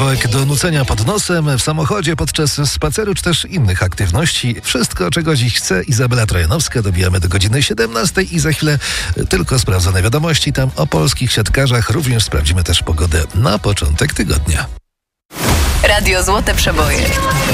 kawałek do nucenia pod nosem, w samochodzie, podczas spaceru czy też innych aktywności. Wszystko, czego dziś chce Izabela Trojanowska. Dobijamy do godziny 17 i za chwilę tylko sprawdzone wiadomości. Tam o polskich siatkarzach. Również sprawdzimy też pogodę na początek tygodnia. Radio Złote Przeboje.